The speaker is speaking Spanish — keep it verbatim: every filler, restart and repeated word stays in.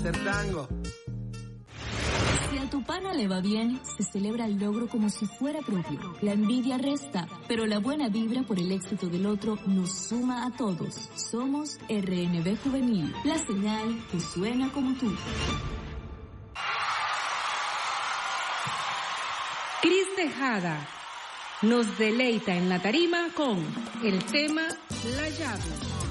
hacer tango. Si a tu pana le va bien, se celebra el logro como si fuera propio. La envidia resta, pero la buena vibra por el éxito del otro nos suma a todos. Somos R N B Juvenil, la señal que suena como tú. Cris Tejada nos deleita en la tarima con el tema La Llave.